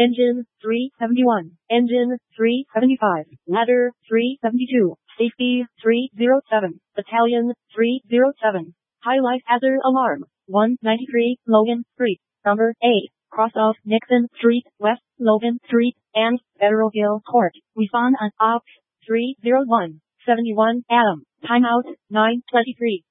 Engine 371. Engine 375. Ladder 372. Safety 307. Battalion 307. Highlight hazard alarm. 193 Logan Street. Number 8. Cross of Nixon Street, West Logan Street, and Federal Hill Court. Respond on OPS 301. 71 Adam. Timeout 9:23.